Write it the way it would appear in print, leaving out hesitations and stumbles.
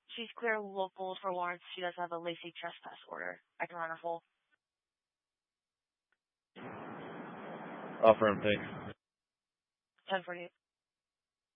She's clear local for warrants. She does have a Lacey trespass order. I can run her full. Affirm, thanks. 1048.